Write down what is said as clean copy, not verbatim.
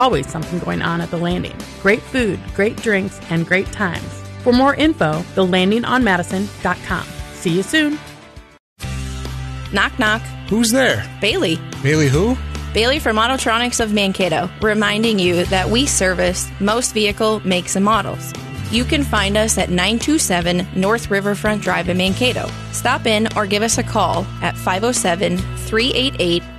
always something going on at the Landing. Great food, great drinks, and great times. For more info, thelandingonmadison.com. See you soon. Knock, knock. Who's there? Bailey. Bailey who? Bailey from Autotronics of Mankato, reminding you that we service most vehicle makes and models. You can find us at 927 North Riverfront Drive in Mankato. Stop in or give us a call at 507-388